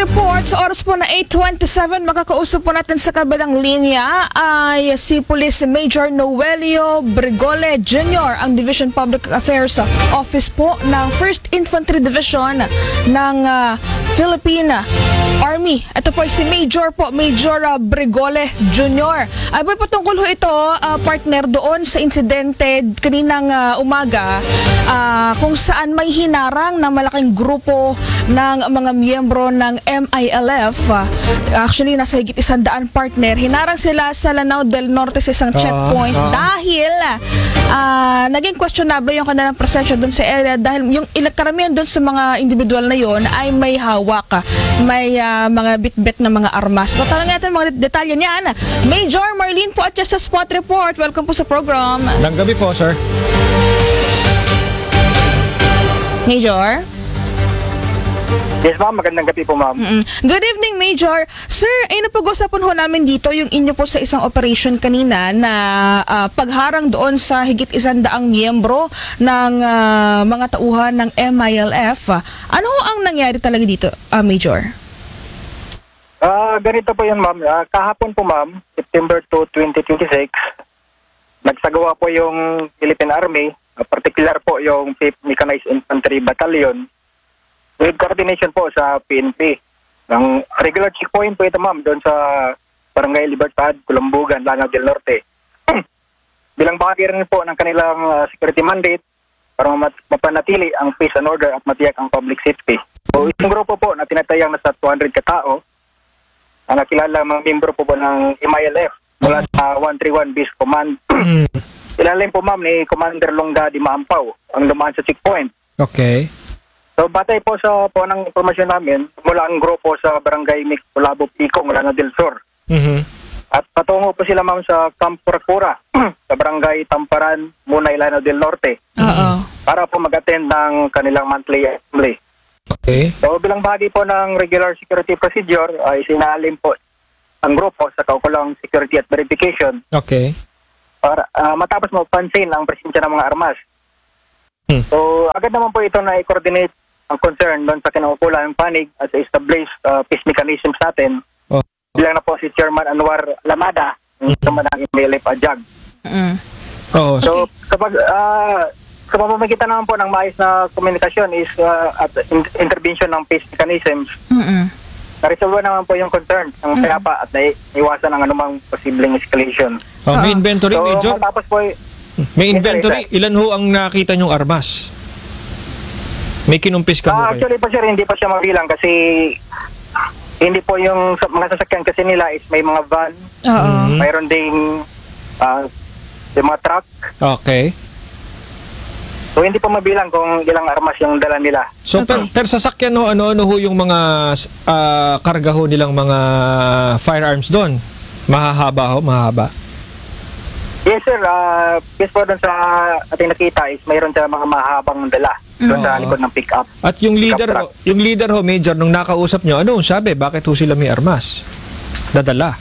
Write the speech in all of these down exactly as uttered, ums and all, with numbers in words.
report, sa oras po na eight twenty-seven, makakausap po natin sa kabilang linya ay si Police Major Noelio Brigole Junior, ang Division Public Affairs Office po ng first Infantry Division ng uh, Philippine Army. Ito po ay si Major po, Major uh, Brigole Junior Ay po patungkol ho ito, uh, partner, doon sa insidente kaninang uh, umaga uh, kung saan may hinarang na malaking grupo ng mga miyembro ng M I L F. Uh, actually, nasa higit isang daan, partner. Hinarang sila sa Lanao del Norte sa isang checkpoint uh, uh. dahil uh, naging questionable yung kanilang presensya doon sa area dahil yung ilang karamihan doon sa mga individual na yon ay may hawak, may uh, mga bit-bit na mga armas. So, tanong natin mga detalye niyan. Major Marlene po at Jeff sa Spot Report. Welcome po sa program. Nang gabi po, sir. Major? Yes, ma'am. Magandang gabi po, ma'am. Mm-mm. Good evening, Major. Sir, ay napag-usapan ho namin dito yung inyo po sa isang operation kanina na uh, pagharang doon sa higit isang daang miyembro ng uh, mga tauhan ng M I L F. Ano ho ang nangyari talaga dito, uh, Major? Ah, uh, ganito po yun, ma'am. Uh, kahapon po, ma'am, September two, twenty twenty-six, nagsagawa po yung Philippine Army, uh, particular po yung fifth Mechanized Infantry Battalion, with coordination po sa P N P. Ang regular checkpoint po ito, ma'am, doon sa Barangay Libertad, Colombogan, Lanao del Norte. Bilang bahagi rin po ng kanilang uh, security mandate para mapanatili ang peace and order at matiyak ang public safety. So, itong grupo po na tinatayang nasa two hundred katao, ang nakilala mga membro po po ng M I L F mula sa one thirty-one Beast Command. Ilalim po, ma'am, ni Commander Longga Di Maampaw ang dumaan sa checkpoint. Okay. So, batay po sa po ng informasyon namin, mula ang grupo sa Barangay Micpulabo, Pico, Lanao del Sur. Mm-hmm. At patungo po sila, ma'am, sa Camp Cura sa Barangay Tamparan, Munay, Lanao del Norte. Oo. Para po mag-attend ng kanilang monthly assembly. Okay. So, bilang bahagi po ng regular security procedure, ay sinalim po ang grupo sa kaukulang security at verification. Okay. Para uh, matapos mapansin ang presensya ng mga armas. Hmm. So, agad naman po ito na i-coordinate ang concern doon sa kinaukulan ng panig at sa established uh, peace mechanisms natin. Oh. Bilang na po si Chairman Anwar Lamada, yung sama ng M I L F Ajag. Mm. Oo. So, kapag uh, sa pamamagitan naman po ng maayos na komunikasyon is uh, at in- intervention ng peace mechanisms, Mm-mm. na-resolve naman po yung concern ng kayapa at naiwasan ang anumang posibleng escalation. Oh, may inventory, So, Major. matapos po, May Yes, inventory. sir, yes, Ilan ho ang nakita nyong armas? May kinumpis ka ah, ho kayo? actually po, sir, hindi pa siya mabilang kasi hindi po yung sa- mga sasakyan kasi nila is may mga van, Oo. Mhm. mayroon ding uh, yung mga truck. Okay. So, hindi pa mabilang kung ilang armas yung dala nila. So, per, per sasakyan ho, ano-ano ho yung mga ah, karga ho nilang mga firearms doon? Mahahaba ho? Mahahaba? Yes, sir. Uh, yes po, doon sa ating nakita is mayroon siya mga mahabang dala doon sa Oo. likod ng pick-up. At yung leader Pickup ho, yung leader ho, Major, nung nakausap nyo, ano sabi? Bakit ho sila may armas? Dadala.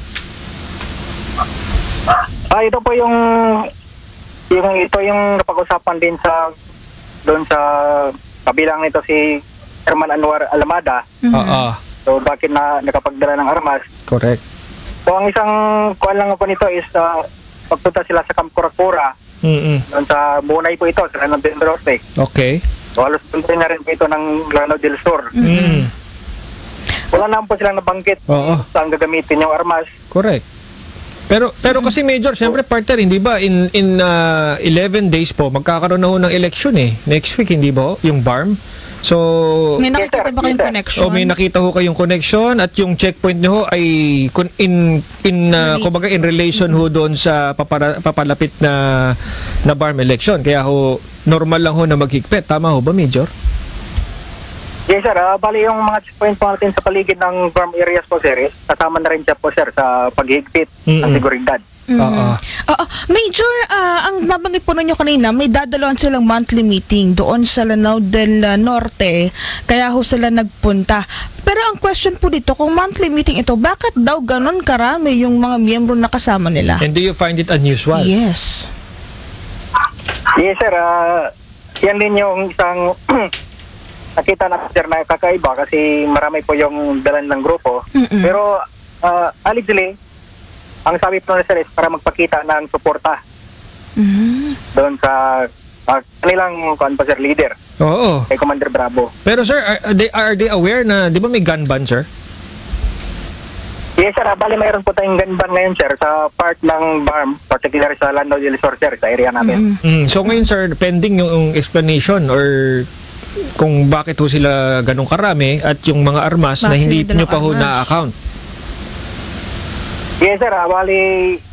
Ah, ito po yung yung ito yung napag-usapan din sa doon sa kabilang nito si Herman Anwar Alamada. Mhm. Oo. So bakit na nakapagdala ng armas? Correct. So ang isang kuan lang po nito is uh, pagpunta sila sa Camp Cura Mm-mm. doon sa Munay po ito sa Lanao del Norte. Okay. So halos punta na rin po ito ng Lanao del Sur. Mm. Wala naman po silang nabanggit Oo. saan gagamitin yung armas. Correct. Pero pero kasi Major, syempre partner, hindi ba in in uh, eleven days po magkakaroon na ho ng election eh. Next week, hindi ba ho? Yung B A R M. So May nakikita ba kayong Yes, sir. connection? o may nakita ho kayong connection at yung checkpoint niyo ho ay kun- in in uh, kumbaga in relation ho doon sa papara, papalapit na na B A R M election. Kaya ho normal lang ho na maghigpit. Tama ho ba, Major? Yes, sir. Uh, bali yung mga checkpoint po natin sa paligid ng farm areas po, sir, is kasama na rin siya po, sir, sa paghigpit ng Mm-mm. seguridad. Mhm. Oo. Oo. Major, ah, ang nabanggit po ninyo kanina, may dadalawan silang monthly meeting doon sa Lanao del Norte, kaya ho sila nagpunta. Pero ang question po dito, kung monthly meeting ito, bakit daw ganun karami yung mga miyembro na kasama nila? And do you find it unusual? Yes. Yes, sir. Uh, yan din yung isang nakita na sir na kakaiba kasi marami po yung dalan ng grupo. Mm-mm. Pero uh, allegedly, ang sabi po na sir is para magpakita ng suporta Mm. doon sa uh, kanilang kuan pa sir leader, Oo. kay Commander Bravo. Pero sir, are they, are they aware na, di ba may gun ban, sir? Yes sir, ah, bali mayroon po tayong gun ban ngayon sir sa part ng B A R M, particular sa Lanao del Sur sir, sa area namin. Mm. Mm. So ngayon, sir, pending yung, yung explanation or kung bakit ho sila ganong karami at yung mga armas na Bakit hindi sila nyo pa ho armas? na-account. Yes sir, ah, bali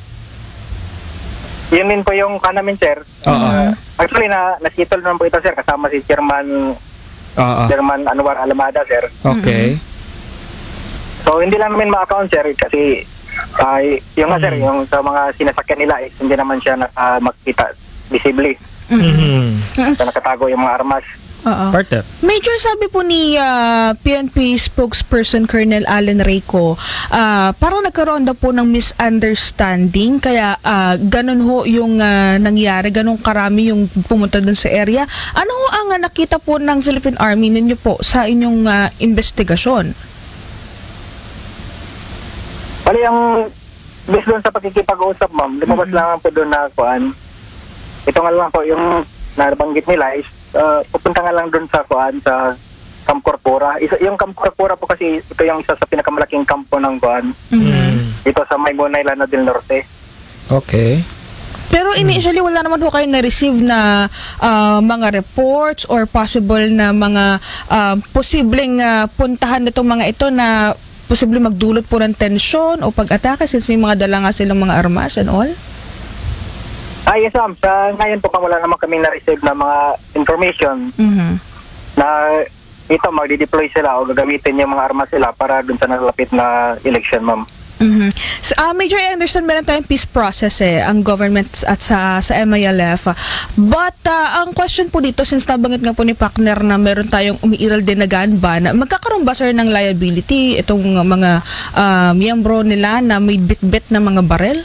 yun din po yung kanamin sir. Oo. Uh, actually na nasitol naman po ito sir kasama si Chairman Oo. Chairman Anwar Alamada sir. Okay. So hindi lang namin ma-account sir kasi ay yung nga sir Mm. yung sa mga sinasakyan nila eh, hindi naman siya na, ah, makita visibly. Mhm. So nakatago yung mga armas. Oo. Partner. Major, sabi po ni ah, P N P spokesperson Colonel Allen Reyco, ah, parang nagkaroon daw po ng misunderstanding kaya ah, ganun ho yung ah, nangyari, ganun karami yung pumunta dun sa area. Ano ho ang ah, nakita po ng Philippine Army ninyo po sa inyong ah, investigasyon? Bali ang based doon sa pakikipag-usap ma'am, lumabas Mhm. lang po doon na kuan. Ito nga lang po yung nabanggit nila is uh, pupunta nga lang doon sa kuan sa Camp Corpora. Isa, yung Camp Corpora po kasi ito yung isa sa pinakamalaking kampo ng kuan Mm. dito sa Maybonay, Lanao del Norte. Okay. Pero initially wala naman ho kayo na-receive na ah, mga reports or possible na mga ah, posibleng ah, puntahan nitong mga ito na posibleng magdulot po ng tensyon o pag-atake since may mga dala nga silang mga armas and all? Ah, yes ma'am. Sa ngayon po wala naman kaming na-receive na mga information Mhm. na ito magdi-deploy sila o gagamitin yung mga armas sila para dun sa nalalapit na election ma'am. Mhm. So, ah, Major, I understand meron tayong peace process eh, ang government at sa sa M I L F. But ah, ang question po dito, since nabanggit nga po ni Pakner na meron tayong umiiral din na gun ban, magkakaroon ba sir ng liability itong mga ah, miyembro nila na may bit-bit na mga barel?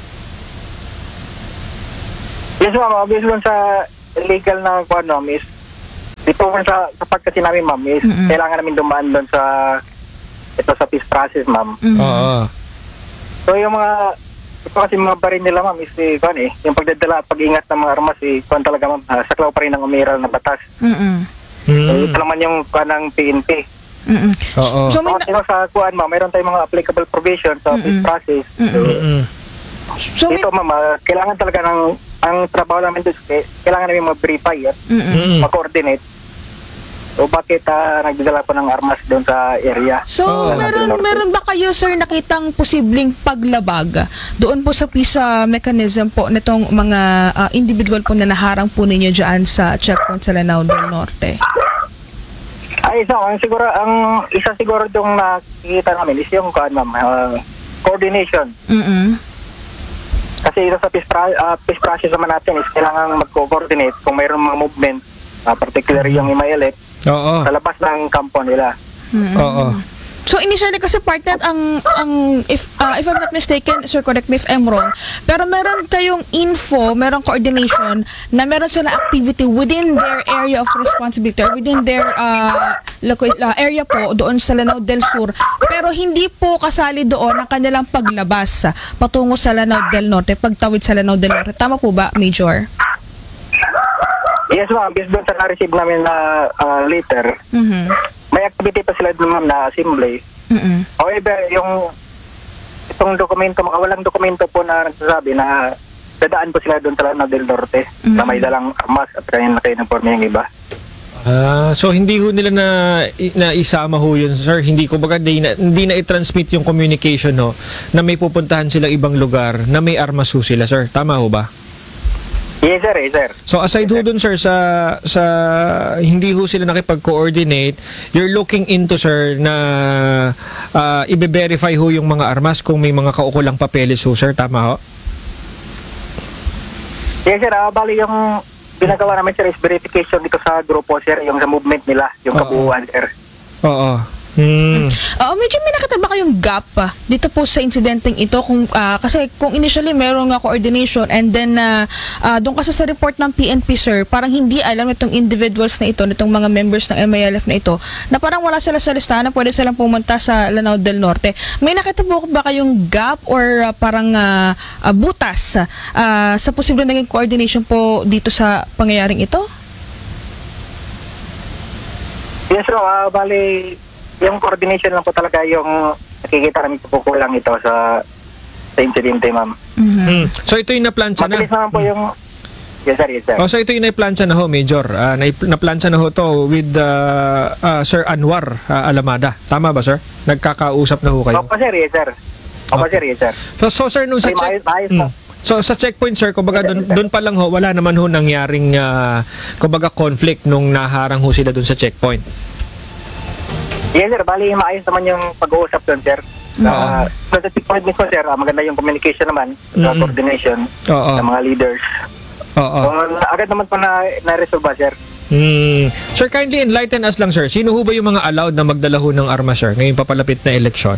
Yes ma'am, obviously dun sa legal na kuan ma'am is dito man sa sa part kasi namin ma'am is Mm-mm. kailangan namin dumaan doon sa ito sa peace process ma'am. Mhm. Oo. So yung mga ito kasi mga barin nila ma'am is eh, kuan eh yung pagdadala at pag-ingat ng mga armas eh kuan talaga ma'am ah, saklaw pa rin ng umiral na batas. Mhm. So Mm. ito naman yung kuan ng P N P. Mhm. Oo. So may So, sino sa kuan ma'am, mayroon tayong mga applicable provisions sa peace Mm-mm. process. So, Mm-mm. so may dito ma'am, ah, kailangan talaga ng ang trabaho namin doon eh, kailangan namin mag-verify at Mhm. Mm. mag-coordinate. So bakit ah, nagdadala po ng armas doon sa area? So, Oo. meron meron ba kayo sir nakitang posibleng paglabag doon po sa peace ah, mechanism po nitong mga ah, individual po na naharang po ninyo diyan sa checkpoint sa Lanao del Norte? Ay, isa, ang siguro, ang isa siguro yung nakikita namin is yung kuan ma'am, ah, coordination. Mhm. Kasi ito sa peace, pra- ah, peace process naman natin is kailangan mag-coordinate kung mayroong mga movement, ah, particularly yung M I L F, Oo. sa labas ng kampo nila. Mhm. Oo. So initially kasi partner ang ang if ah, if I'm not mistaken, sir, correct me if I'm wrong, pero meron kayong info, meron coordination na meron sila activity within their area of responsibility or within their uh, loco- ah, area po doon sa Lanao del Sur, pero hindi po kasali doon ang kanilang paglabas patungo sa Lanao del Norte, pagtawid sa Lanao del Norte. Tama po ba, Major? Yes ma'am, based doon sa na-receive namin na ah, letter, Mhm. may activity pa sila doon ma'am na assembly. Mhm. However, yung itong dokumento, mga walang dokumento po na nagsasabi na dadaan po sila doon sa Lanao del Norte Mhm. na may dalang armas at kanyang naka-uniforme yung iba. Ah, so hindi ho nila na na isama ho yun, sir. Hindi ko baga hindi na, hindi na i-transmit yung communication ho na may pupuntahan silang ibang lugar na may armas ho sila, sir. Tama ho ba? Yes sir, yes sir. So aside ho dun, sir, sa sa hindi ho sila nakipag-coordinate, you're looking into, sir, na uh, i-verify ho yung mga armas kung may mga kaukulang papeles ho, sir. Tama ho? Yes sir, ah, bali yung ginagawa namin sir is verification dito sa grupo sir, yung sa movement nila, yung Oo. kabuuan sir. Oo. Hmm. Oo, medyo may nakita ba kayong gap pa dito po sa insidenteng ito? Kung, ah, kasi kung initially meron nga coordination and then uh, doon kasi sa report ng P N P, sir, parang hindi alam itong individuals na ito, nitong mga members ng M I L F na ito, na parang wala sila sa listahan na pwede silang pumunta sa Lanao del Norte. May nakita po ba kayong gap or ah, parang ah, ah, butas ah, sa posibleng naging coordination po dito sa pangyayaring ito? Yes, so, uh, bali, yung coordination lang po talaga yung nakikita namin kukulang ito sa sa incidente, ma'am. Hmm. So ito yung naplansya na. Mabilis naman po yung... Yes, sir, yes, sir. Oh, so ito yung naiplansya na ho, Major. Uh, naplansya na ho to with uh, uh, Sir Anwar uh, Alamada. Tama ba, sir? Nagkakausap na ho kayo? Opo, sir, yes, sir. Opo, Okay. sir, yes, sir. So, so sir, nung sa Ay, check... maayos, maayos Hmm. po. So sa checkpoint, sir, kumbaga doon doon pa lang ho, wala naman ho nangyaring uh, kumbaga conflict nung naharang ho sila doon sa checkpoint. Yes, sir. Bali, maayos naman yung pag-uusap doon, sir. Oo. Uh, so, sa checkpoint mismo, sir, ah, maganda yung communication naman, sa Mm-mm. coordination Oo. ng mga leaders. Oo. So, agad naman po na, na-resolve, sir. Hmm. Sir, kindly enlighten us lang, sir. Sino ho ba yung mga allowed na magdala ho ng armas, sir, ngayong papalapit na eleksyon?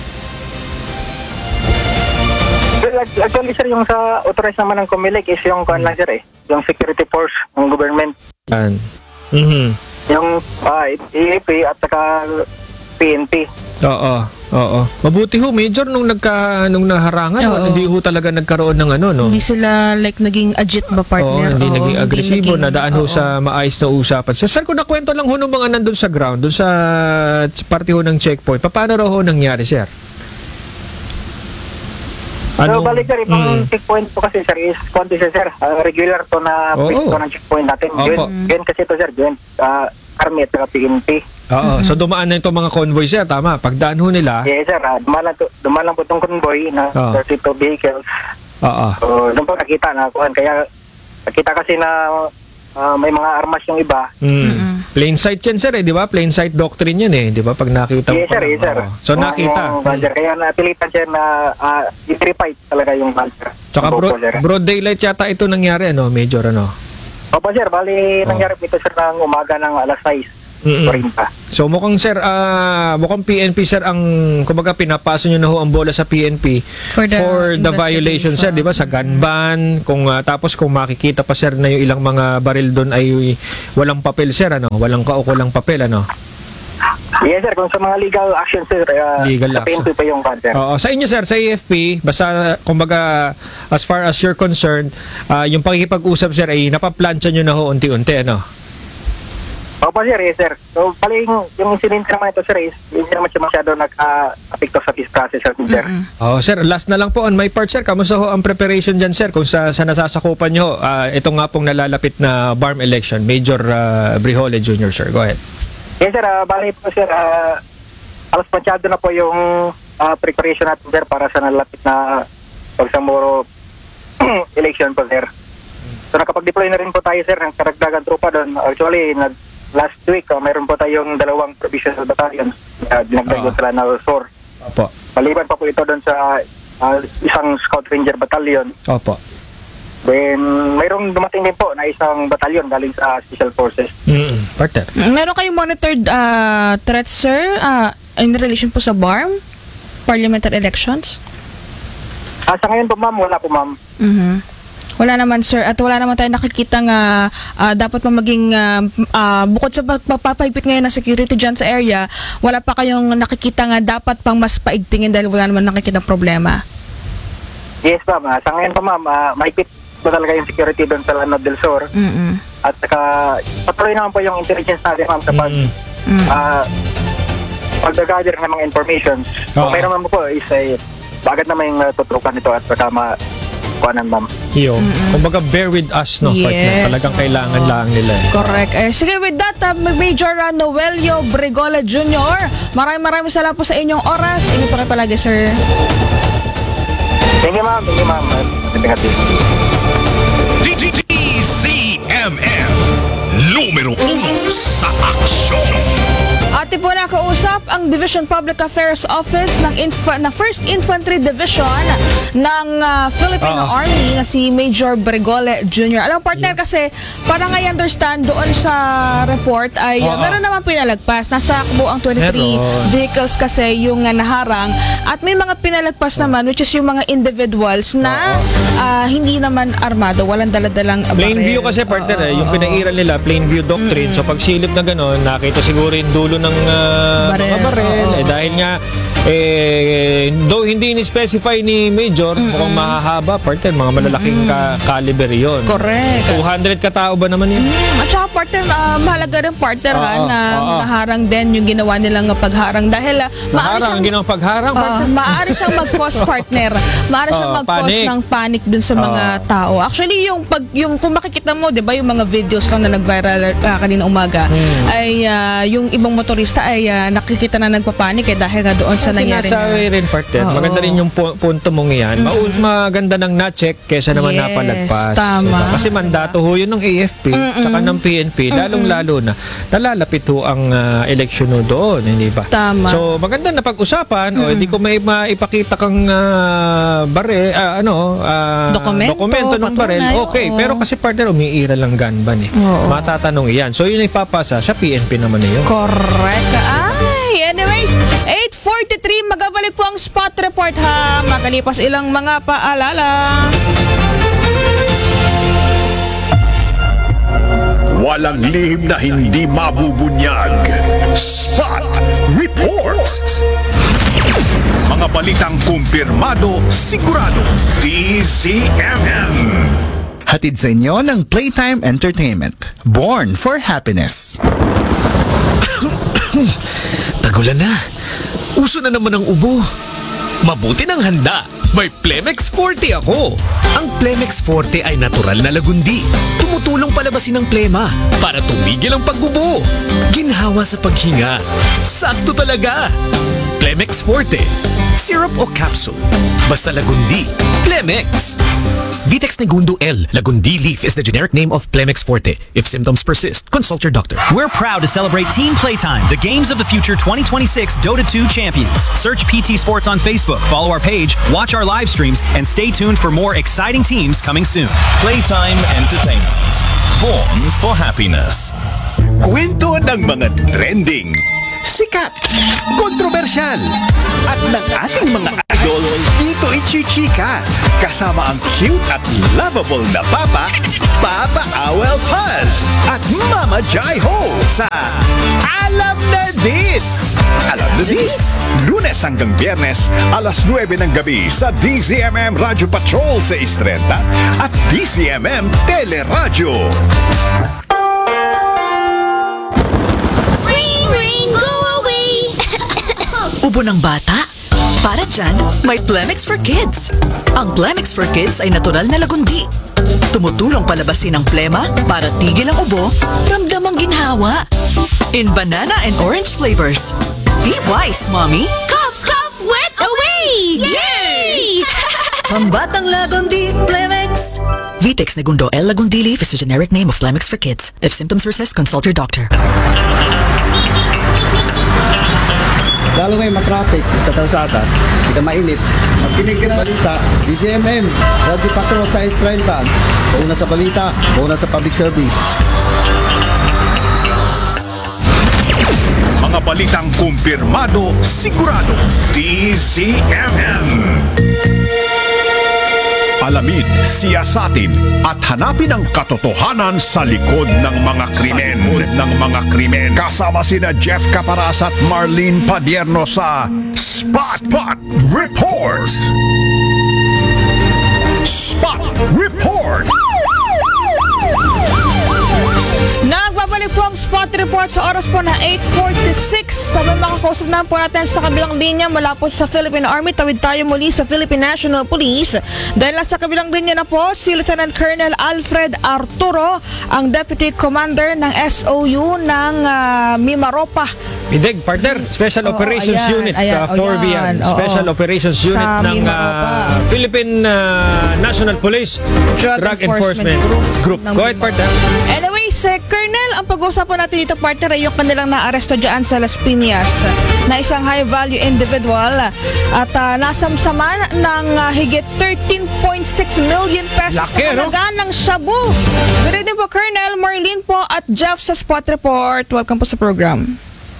Well, act- actually, sir, yung sa authorized naman ng Comelec is yung kuan lang, sir, eh. Yung security force ng government. Yan. Mhm. Yung uh, A A P at saka P N P. Oo. Oo. Mabuti ho, Major, nung nagka nung naharangan, Oo. hindi ho talaga nagkaroon ng ano, no? Hindi sila like naging agit ba Oo, partner? hindi Oo, naging agresibo, naging- nadaan ho oo. sa maayos na usapan. Sir, sir, kung nakwento lang ho nung mga nandun sa ground, dun sa party ho ng checkpoint, paano raw ho nangyari, sir? So, balik, sir, ibang Mm. checkpoint po kasi, sir, is konti, sir, sir. Uh, regular to na Oo. pwesto ng checkpoint natin. Opo. Yun, yun kasi to, sir, yun, uh, Army at saka P N P. Oo, so dumaan na itong mga convoy, sir, tama. Pagdaan ho nila, Yes, sir, uh, dumalang, to, dumalang po itong convoy na Oo. thirty-two vehicles. oo. So, doon po nakita na, kuhan, kaya nakita kasi na uh, may mga armas yung iba. Mm. Plain sight yan, sir, eh, di ba? Plain sight doctrine yan, eh, di ba? Pag nakita mo Yes, pa sir, lang. yes, sir. Oo. So, Yung- nakita. yung banjer. Kaya napilitan, sir, na uh, i-verify talaga yung banjer. Tsaka Opo, bro, sir. broad daylight yata ito nangyari, ano, Major, ano? Opo, sir, bali, Oh. nangyari po ito, sir, ng umaga ng alas sais. Mm-mm. forty. So mukhang sir, ah, mukhang P N P sir ang kumbaga pinapasa nyo na ho ang bola sa P N P For the violation, sir, di ba, sa gun ban, kung ah, tapos kung makikita pa, sir, na yung ilang mga baril doon ay walang papel, sir, ano, walang kaukulang papel, ano. Yes, sir, kung sa mga legal action, sir, uh, Legal sa P N P action. pa yung banjer. Oo, sa inyo, sir, sa A F P, basta kumbaga as far as you're concerned, ah, yung pakikipag-usap, sir, ay napaplansya nyo na ho unti-unti, ano. Opo, sir, yes, sir. So, bali, yung, yung incident naman ito, sir, is hindi naman siya masyado nag-apekto sa peace process, sir, sir. Oh, sir, last na lang po on my part, sir. Kamusta ho ang preparation dyan, sir? Kung sa, sa nasasakupan nyo, ah, ito nga pong nalalapit na B A R M election, Major uh, Brihole Junior, sir. Go ahead. Yes, sir, uh, bali po, sir, uh, alas pansyado na po yung uh, preparation natin, sir, para sa nalalapit na pagsamuro election po, sir. So, nakapag-deploy na rin po tayo, sir, ng karagdagan tropa doon. Actually, nag last week, uh, mayroon po tayong dalawang provisional battalion na dinagdag Ah. sa Lanao Sur. Opo. Maliban pa po ito doon sa uh, isang Scout Ranger Battalion. Opo. Then, mayroong dumating din po na isang batalyon galing sa Special Forces. Mm-mm. Partner. Meron kayong monitored uh, threats, sir, uh, in relation po sa B A R M? Parliamentary elections? Ah, sa ngayon po, ma'am, wala po, ma'am. Mhm. Wala naman, sir, at wala naman tayo nakikita nga ah, dapat pa maging ah, ah, bukod sa pagpapahigpit ngayon ng security dyan sa area, wala pa kayong nakikita nga dapat pang mas paigtingin dahil wala naman nakikita problema. Yes, ma'am. Ah, sa ngayon po, ma'am, uh, mahigpit po talaga yung security doon sa Lanao del Sur. Mm-mm. At saka, patuloy naman po yung intelligence natin, ma'am, sa pag, Mm. Mm. ah, pag-gather ng mga information. Oo. Kung mayroon naman po, is ay, agad naman yung uh, tutrukan nito at saka ma kuanan, ma'am. Iyo. Kumbaga, bear with us, no, Yes. partner. Talagang kailangan lang nila. eh. Correct. Eh, sige, with that, uh, Major uh, Noelio Brigole Junior, maraming maraming salamat po sa inyong oras. Ingat po kayo palagi, sir. Thank you, ma'am. Thank you, ma'am. Tingati. D C M M numero uno sa aksyon. Ate po na kausap nag-usap ang Division Public Affairs Office ng, Inf- ng first Infantry Division ng uh, Filipino Oo. Army na si Major Bregole Junior Alam, partner, kasi parang I understand doon sa report ay uh, Oo. meron naman pinalagpas. Nasa buong twenty-three Meron. vehicles kasi yung uh, naharang, at may mga pinalagpas naman which is yung mga individuals na uh, hindi naman armado, walang daladalang Plain baril. view kasi, partner, eh, yung Oo. pinairal nila, plain view doctrine. So pag silip na gano'n, nakita siguro yung dulo ng ah, Baril. mga baril. Oo. Eh, dahil nga, eh, though hindi ni-specify ni Major, mukhang mahahaba, partner, mga malalaking ka- caliber yun. Correct. two hundred katao ba naman yun? Mm, At saka, partner, ah, mahalaga rin, partner, ha, Oo, na oo. naharang din yung ginawa nilang pagharang dahil uh, maaari Maharang, siyang ang ginawang pagharang, Oo, partner. maaari siyang mag-cause, partner. Maaari siyang Oo, mag-cause panic. ng panic dun sa mga tao. Actually, yung pag yung kung makikita mo, 'di ba, yung mga videos lang na nag-viral uh, kanina umaga, Hmm. ay ah, yung ibang motorista ay ah, nakikita na nagpapanik eh dahil nga doon sa Kasi nangyari. nasabi rin, partner, Oo. maganda rin yung pu- punto mong iyan. Mau- Maganda nang na-check kesa naman Yes, napalagpas. tama. Diba? Kasi mandato ho yun ng A F P saka ng P N P, lalong-lalo na nalalapit ho ang ah, eleksyon ho doon, hindi ba? Tama. So, maganda na pag-usapan, o hindi ko may maipakita kang ah, bare, ah, ano, ah, Dokumento, dokumento ng barel. patunay, Okay, oo. pero kasi, partner, umiira lang gunban eh. Oo. Matatanong iyan. So, yun ay papasa sa P N P naman na yun. Correct. Ay, anyways, eight forty-three, magabalik po ang spot report, ha. Makalipas ilang mga paalala. Walang lihim na hindi mabubunyag. Spot Report! Mga balitang kumpirmado, sigurado. D Z M M. Hatid sa inyo ng Playtime Entertainment. Born for happiness. Tagulan na. Uso na naman ang ubo. Mabuti ng handa. May Plemex Forte ako. Ang Plemex Forte ay natural na lagundi. Tumutulong palabasin ang plema para tumigil ang paggubo. Ginhawa sa paghinga. Sakto talaga. Plemex Forte. Syrup o capsule. Basta lagundi. Plemex. Vitex Negundo L. Lagundi leaf is the generic name of Plemex Forte. If symptoms persist, consult your doctor. We're proud to celebrate Team Playtime, the Games of the Future twenty twenty-six Dota two champions. Search P T Sports on Facebook, follow our page, watch our live streams, and stay tuned for more exciting teams coming soon. Playtime Entertainment. Born for happiness. Kwento ng mga trending, sikat, kontrobersyal, at ng ating mga idol dito ichichika. Kasama ang cute at lovable na Papa, Papa Awel Paz, at Mama Jai Ho sa Alam na This! Alam na This! Lunes hanggang Biyernes, alas nuwebe ng gabi sa D Z M M Radio Patrol sa Istrenta at D Z M M Teleradyo. Ring, ring, go away! Ubo ng bata? Para dyan, may Plemex for Kids. Ang Plemex for Kids ay natural na lagundi. Tumutulong palabasin ang plema para tigil ang ubo, ramdam ang ginhawa. In banana and orange flavors. Be wise, Mommy! Cough, cough, wet away! Yay! Pambatang lagundi, Plemex! Vitex Negundo L. Lagundi Leaf is a generic name of Plemex for Kids. If symptoms persist, consult your doctor. Lalo ngayon matraffic sa kalsada, hindi ka mainit. Magkinig ka ng balita, D Z M M, Radio Patrol sa Estrenta. Una sa balita, una sa public service. Mga balitang kumpirmado, sigurado. D Z M M. Alamin, siyasatin at hanapin ang katotohanan sa likod ng mga krimen. ng mga krimen. Kasama sina Jeff Caparas at Marlene Padierno sa Spot Spot Report. Spot Report. Nagbabalik po ang spot report sa oras po na eight forty-six. Sabi makakausap na po natin sa kabilang linya mula po sa Philippine Army. Tawid tayo muli sa Philippine National Police. Dahil sa kabilang linya na po si Lieutenant Colonel Alfred Arturo, ang Deputy Commander ng S O U ng uh, Mimaropa. Midig, partner, Special Oo, Operations ayan, Unit, ayan, uh, four B ayan, yan. oo. Special Operations Unit Sa ng Mimaropa. uh, Philippine uh, National Police Drug Drug, Enforcement Enforcement, Group Group. ng Go ahead, Mimaropa. partner. Anyways, eh, Colonel, ang pag-uusapan natin dito, partner, ay yung kanilang naaresto dyan sa Las Piñas na isang high-value individual at uh, nasamsaman ng uh, higit thirteen point six million pesos Laki, na halaga ng shabu. Good evening po, Colonel, Marlene po at Jeff sa Spot Report. Welcome po sa program.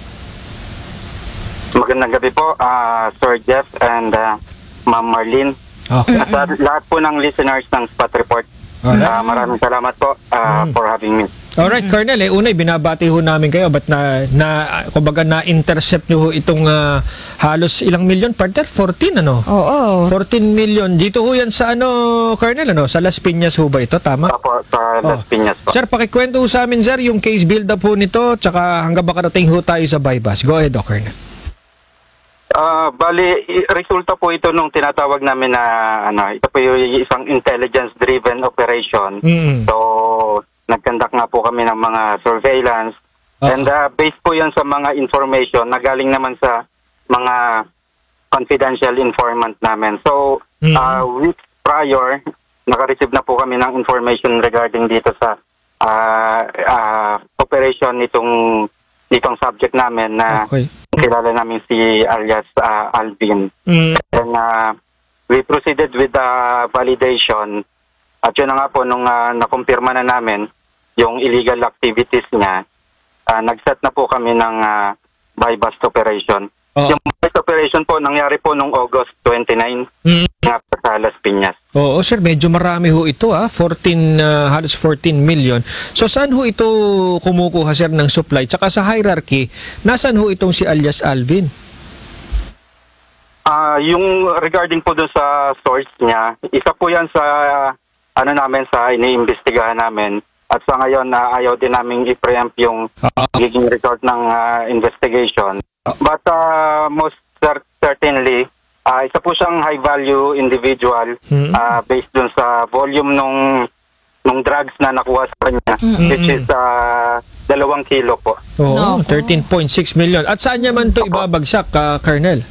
Magandang gabi po, uh, Sir Jeff and uh, Ma'am Marlene. Okay. At uh, lahat po ng listeners ng Spot Report. Alright. Uh, maraming salamat po uh, Mm. for having me. Alright, Colonel, eh, unay, binabati ho namin kayo. Ba't na, na kumbaga, na-intercept nyo ho itong ah, halos ilang milyon, partner? fourteen, ano? Oo. fourteen million. Dito ho yan sa ano, Colonel, ano? Sa Las Piñas ho ba ito? Tama? Opo, sa Las Oh. Piñas po. Sir, pakikwento ho sa amin, sir, yung case build-up ho nito, tsaka hanggang makarating ho tayo sa bypass. Go ahead, oh, Colonel. Uh, bali, i- resulta po ito nung tinatawag namin na ano, ito po yung isang intelligence-driven operation. Mm. So, nag-conduct nga po kami ng mga surveillance. Ah. And uh, based po yan sa mga information na galing naman sa mga confidential informant namin. So, Mm. uh, weeks prior, naka-receive na po kami ng information regarding dito sa uh, uh, operation nitong nitong subject namin na Okay. kilala namin si alias uh, Alvin. Mm. And uh, we proceeded with the validation. At yun na nga po, nung uh, nakumpirma na namin yung illegal activities niya, uh, nag-set na po kami ng uh, buy-bust operation. Oh. Yung buy-bust operation po, nangyari po nung August twenty-ninth Mm. nga po sa Las Piñas. Oo, sir, medyo marami ho ito, ah. fourteen, ah, halos fourteen million. So, saan ho ito kumukuha, sir, ng supply? Tsaka sa hierarchy, nasaan ho itong si alias Alvin? Ah, yung regarding po doon sa source niya, isa po yan sa ano namin sa iniimbestigahan namin. At sa ngayon, na ayaw din namin i-preempt yung giging result ng ah, investigation. But uh, most cer- certainly, ah, isa po siyang high-value individual Mm. ah, based dun sa volume nung nung drugs na nakuha sa kanya, which is ah, dalawang kilo po. Oo, Naku. thirteen point six million. At saan niya man ito ibabagsak, ah, Colonel?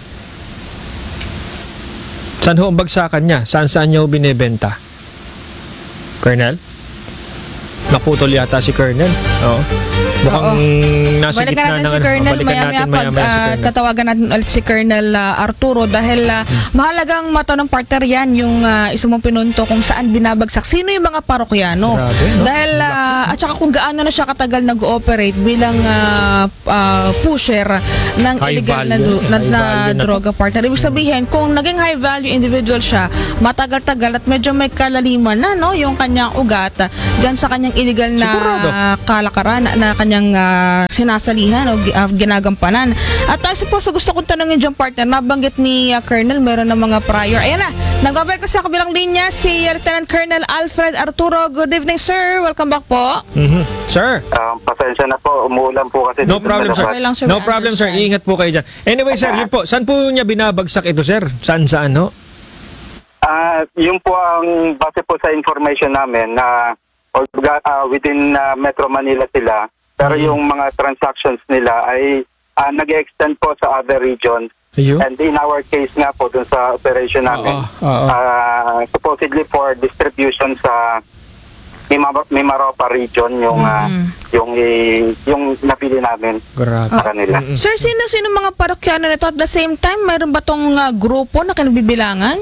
Saan ho ang bagsakan niya? Saan saan niya ho binibenta? Colonel? Naputol yata si Colonel. Oo. Mukhang nasa Balikan gitna natin ng si ano. Colonel Balikan maya-maya natin pag maya-maya si ah, Colonel. tatawagan natin ulit si Colonel ah, Arturo dahil ah, mahalagang matanong partner yan yung uh, isa mong pinunto kung saan binabagsak. Sino yung mga parokyano? Grabe, no? Dahil ah, at saka kung gaano na siya katagal nag-ooperate bilang ah, ah, pusher ng High illegal na, value, du- na, high na value na to. droga partner. Ibig sabihin, kung naging high value individual siya, matagal-tagal at medyo may kalaliman na no yung kanyang ugat ah, dyan sa kanyang illegal na Sigurado. kalakaran na, na kanyang ah, sinasalihan o gi- ah, ginagampanan. At tayo po sa gusto kong tanongin dyan partner, nabanggit ni ah, Colonel meron ng mga prior. Ayan na, nagbabalik kasi sa kabilang linya si Lieutenant Colonel Alfred Arturo. Good evening sir, welcome back po. Mhm. Sir, Um, pasensya na po, umuulan po kasi. no dito problem, sa sir. labas. Okay lang, sir. No We problem, sir. understand. Ingat po kayo dyan. Anyway, sir, yun po. Saan po niya binabagsak ito, sir? Saan, saan, no? Ah, yun po ang base po sa information namin na uh, within uh, Metro Manila sila. Pero yung mga transactions nila ay uh, nag-extend po sa other regions. Ayun. And in our case nga po dun sa operation namin, Oo, oo. ah, supposedly for distribution sa Mima- Mimaropa region yung ah, yung i- yung napili namin Grabe. sa kanila. Sir, sino-sino mga parokyano nito at the same time, mayroon ba tong ah, grupo na kinabibilangan?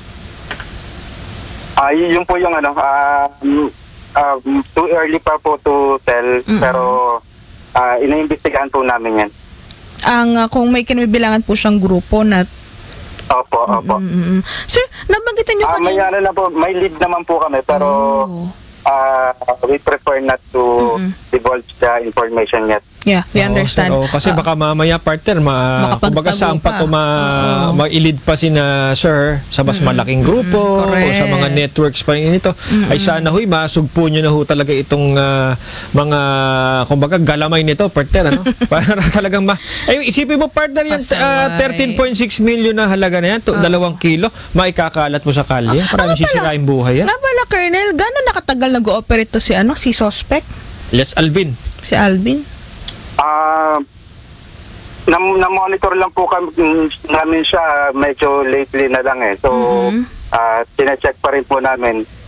Ah, y- yun po yung ano, um, um, too early pa po to tell, pero ah, iniimbestigahan po namin yan. Ang ah, kung may kinabibilangan po siyang grupo na Opo, opo. Mm-mm. Sir, nabanggitan niyo Ah, may kanina. ano na po, may lead naman po kami, pero Oh. ah, we prefer not to divulge the information yet. Yeah, we Oo, understand. sir. Oo, kasi Ah, baka mamaya, partner, ma, Makapagtago kumbaga saan pa pa. to ma, mailid pa sina sir sa mas malaking grupo o correct. sa mga networks pa rin ito. Ay sana huy, masugpo nyo na ho talaga itong ah, mga, kumbaga, galamay nito, partner, ano? Para talagang ma... Ay, isipin mo, partner, yan, ah, Pasaway. thirteen point six million na halaga na yan, to, dalawang kilo, maikakalat mo sa kalye. Maraming Ano pala? sisirain buhay yan. Nga pala, Colonel, gano'n nakatagal nag-ooperate to si ano, si suspect? Let's Alvin. Si Alvin? Ah, na, na-monitor lang po kami, mm, namin siya medyo lately na lang eh. So, Mhm. ah, sinecheck pa rin po namin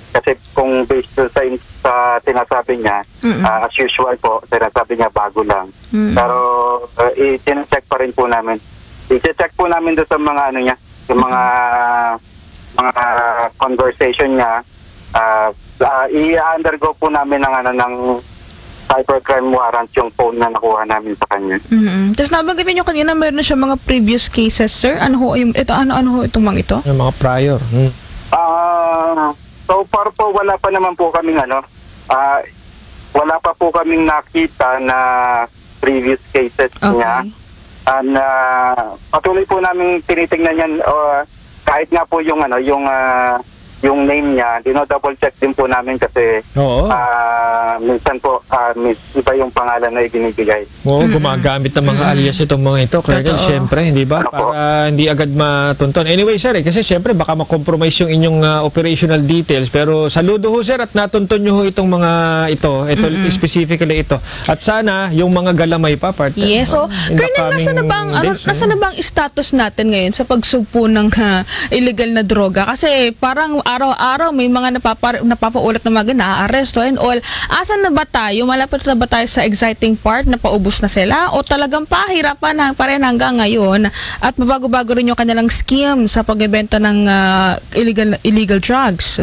kasi kung based doon sa, sa sinasabi niya, uh, as usual po, sinasabi niya bago lang. Mm-mm. Pero uh, i-check pa rin po namin. I-check po namin doon sa mga ano niya, yung mga mga conversation niya. Uh, uh, i-undergo po namin ng ano ng cybercrime warrant yung phone na nakuha namin sa kanya. Mm-hmm. Tapos nabanggit niyo kanina meron na siya mga previous cases, sir. Ano ho yung ito ano ano ho itong mga ito? Yung mga prior. Hmm. Ah, so far po wala pa naman po kaming ano. Ah, wala pa po kaming nakita na previous cases Okay. niya. And uh, patuloy po namin tinitingnan yan uh, kahit nga po yung ano yung uh, yung name niya, dino-double check din po namin kasi Oo. ah, minsan po ah, mis- iba yung pangalan na ibinibigay. Oo, gumagamit ng mga alias itong mga ito, Colonel, Totoo. syempre, hindi ba? Ano po? Para hindi agad matunton. Anyway, sir, eh, kasi syempre baka makompromise yung inyong ah, operational details. Pero saludo ho, sir, at natunton nyo ho itong mga ito, ito specifically ito. At sana, yung mga galamay pa, partner. Yes, so in the Colonel, nasa na coming bang ano, days, nasa eh. na bang status natin ngayon sa pagsugpo ng ah, illegal na droga? Kasi parang araw-araw may mga napapa, napapaulat na mga na-arresto and all. Asan na ba tayo? Malapit na ba tayo sa exciting part na paubos na sila? O talagang pahirapan na pa rin hanggang ngayon at mabago-bago rin yung kanilang scheme sa pagbebenta ng ah, illegal illegal drugs?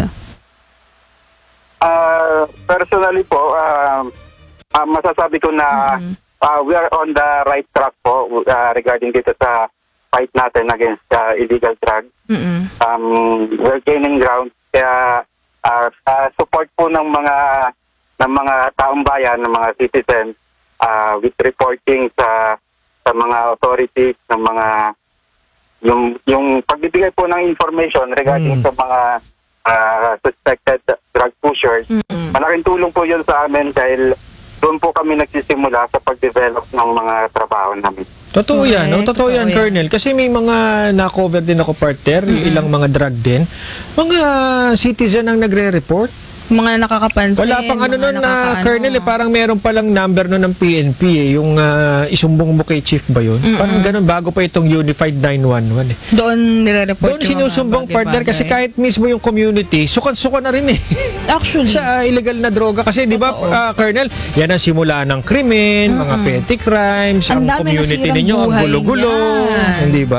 Ah, personally po, ah, ah, masasabi ko na ah, we are on the right track po ah, regarding dito sa fight natin against ah, illegal drugs. Mm-mm. Um, we're gaining ground. Kaya ah, sa support po ng mga ng mga taong bayan, ng mga citizens, ah, with reporting sa sa mga authorities, ng mga yung yung pagbibigay po ng information regarding sa mga ah, suspected drug pushers. Malaking tulong po yun sa amin dahil doon po kami nagsisimula sa pag-develop ng mga trabaho namin. Totoo yan, no? Correct, Totoo yan, totoo yan. Colonel. Kasi may mga na-cover din ako, partner, yung ilang mga drug din. Mga citizen ang nagre-report. Mga nakakapansin. Wala pang ano mga nun na, nakakaano. Colonel, eh, parang meron palang number nun ng P N P, eh, yung ah, isumbong mo kay Chief ba yun? Parang ganun, bago pa itong Unified nine one one. Eh. Doon nire-report Doon yung mga sinusumbong, partner, bagay-bagay. kasi kahit mismo yung community, sukan-sukan na rin eh. Actually. Sa ah, illegal na droga. Kasi di ba, Totoo. ah, Colonel, yan ang simula ng krimen, mga petty crimes, Ang ang dami community nasirang ninyo, ang buhay gulo-gulo. niyan. Hindi ba?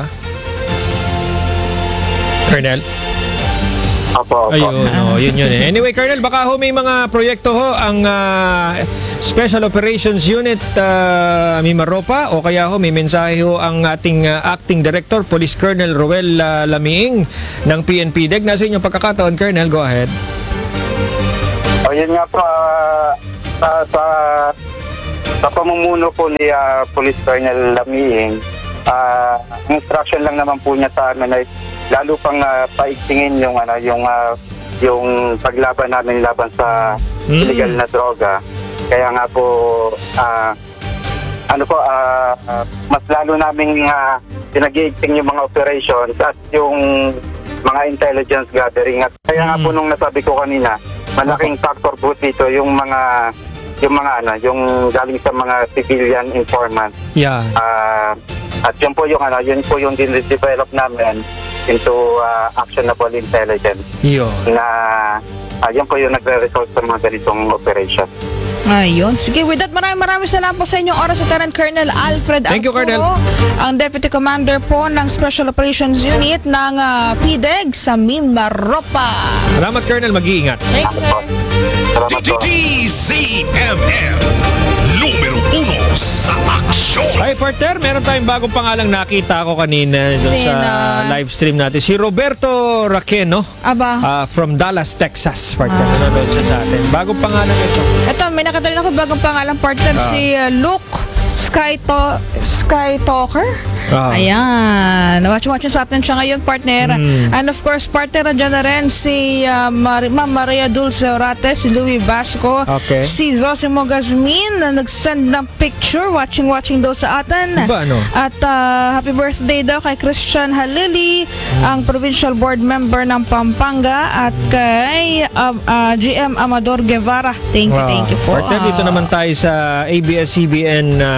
Colonel? Opo, opo. Ayun, oh, yun yun eh. Anyway, Colonel, baka ho may mga proyekto ho ang ah, Special Operations Unit uh, Mimaropa o kaya ho may mensahe ho ang ating ah, Acting Director, Police Colonel Roel ah, Lamiing ng P N P D E G. Nasa inyong pagkakataon, Colonel, go ahead. O yun nga po, ah, sa, sa, sa pamumuno po ni ah, Police Colonel Lamiing, ah, instruction lang naman po niya sa amin ay lalo pang uh, paigtingin yung ano yung ah, yung paglaban namin laban sa Mm. illegal na droga. Kaya nga po ah, ano po ah, ah, mas lalo naming uh, pinag-iigting yung mga operations at yung mga intelligence gathering. At kaya nga po nung nasabi ko kanina, malaking factor po dito yung mga yung mga ano, yung galing sa mga civilian informants. Yeah. Ah, at yun po yung ano, yun po yung din-develop namin into ah, actionable intelligence Yun. na ah, yun po yung nagre-result sa mga ganitong operation. Ayun. Sige, with that, maraming maraming salamat po sa inyong oras, Lieutenant Colonel Alfred Thank you, Arturo, Colonel. ang Deputy Commander po ng Special Operations Unit ng ah, P D E G sa Mimaropa. Salamat, Colonel. Mag-iingat. Thank you, sir. Salamat po. D Z M M numero uno sa aksyon. Ay, partner, meron tayong bagong pangalang nakita ko kanina doon sa Sina? live stream natin. Si Roberto Raqueno Aba. ah, from Dallas, Texas. Partner, nanonood siya sa atin. Bagong pangalan ito. Ito, may nakita rin ako bagong pangalang partner, Ah. si uh, Luke Skyto Skytalker. Ah. Ayan. Watch-watch sa atin siya ngayon, partner. Hmm. And of course, partner dyan na rin si uh, Mar- Ma'am Maria Dulce Orate, si Louie Basco, Okay. si Zosimo Gazmin na nag-send ng picture, watching-watching daw sa atin. Ba, ano? At uh, happy birthday daw kay Christian Halili, ang Provincial Board Member ng Pampanga, at kay um, uh, G M Amador Guevara. Thank you, Wow. thank you po. Partner, dito Ah. naman tayo sa A B S C B N uh,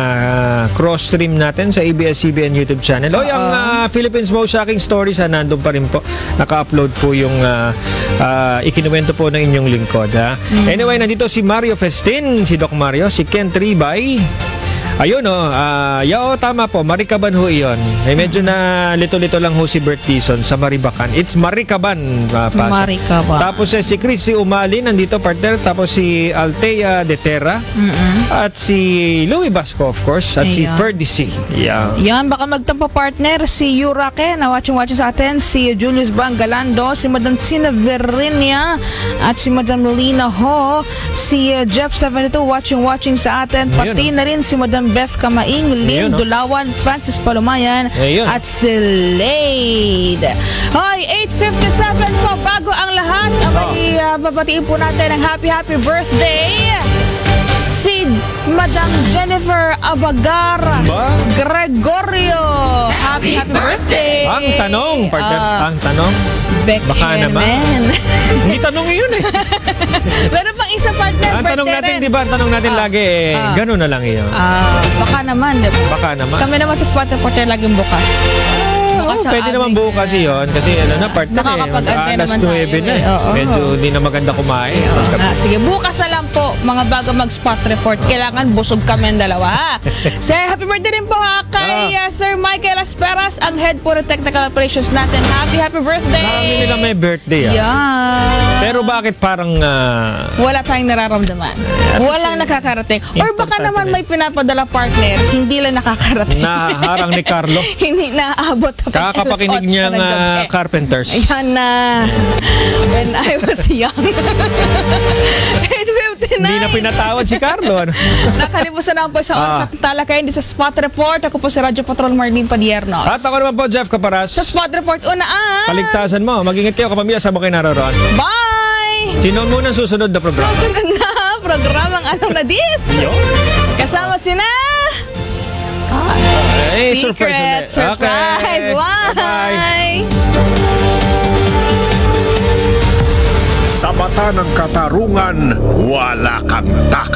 uh, cross-stream natin sa A B S C B N YouTube channel. O, yung uh, Philippines Most Shocking Stories, ha, nandun pa rin po. Naka-upload po yung uh, uh, ikinuwento po ng inyong lingkod. Ha? Mm. Anyway, nandito si Mario Festin, si Doc Mario, si Ken Tribay. Ayun o, oh, uh, yao, tama po, Maricaban ho iyon. Eh, medyo na lito-lito lang ho si Bert Tison sa Maribacan. It's Maricaban. Uh, Maricaban. Tapos eh, si Chrissy Umali, nandito partner. Tapos si Altea De Terra. Mm-mm. At si Louie Basco, of course. At Ayan. si Ferdy C. Yeah. Yan, baka magtampo partner si Yurake na watching-watching sa atin, si Julius Bangalando, si Madam Tina Verinia, at si Madam Lina Ho, si uh, Jeff seventy-two watching-watching sa atin, pati Ayun, na rin si Madam Beth Kamaing, Lynn Ayun, oh. Dulawan, Francis Palomayan, Ayun. at si Lade. Hoy, eight fifty-seven po, bago ang lahat, abay, uh, babatiin po natin ang happy happy birthday si Madam Jennifer Abagar Ba? Gregorio. Happy happy birthday. Ang tanong, partner, Ah, ang tanong. Beck Baka and naman. Men. Hindi tanong yun eh. Meron pang isa partner. Ang tanong birthday natin, rin. di ba? Ang tanong natin Ah, lagi eh, ah. ganun na lang iyon. Ah, baka naman, di ba? Baka naman. Kami naman sa Spot Reporter laging bukas. Oo, Bukas sa pwede naman aming, bukas ah, yun. Kasi ano na, partner eh. Nakakapag-antay alas naman tayo nuwebe na eh. eh. Oo. Medyo di na maganda kumain. Pagka- Ah, sige, bukas na lang po mga bago mag-spot report. Kailangan busog kami ang dalawa. So, happy birthday rin po ha kay uh, Sir Michael Asperas, ang head po ng technical operations natin. Happy, happy birthday! Marami nila may birthday ah. Yeah. Pero bakit parang ah, Wala tayong nararamdaman. Walang nakakarating. Or baka Importante naman na may pinapadala partner, hindi lang nakakarating. naharang ni Carlo? Hindi naaabot pa pag Kakapakinig alas otso niyang ng gabi. ah, Carpenters. Ayan na. When I was young. eight fifty-nine. Hindi na pinatawad si Carlo. Ano? Nakalimusan na po sa oras Ah. at talakayan din sa Spot Report. Ako po si Radyo Patrol Marlene Padiernos. At ako naman po, Jeff Caparas. Sa Spot Report, una ang... Kaligtasan mo. Mag-ingat kayo kapamilya sa mga kayo naroon. Bye! Sino muna susunod na programa? Susunod na programang Alam na Dis. Yo. Kasama sina... Eh, Secret, surprise ulit. surprise. Okay. Bye! Sa mata ng katarungan, wala kang takas.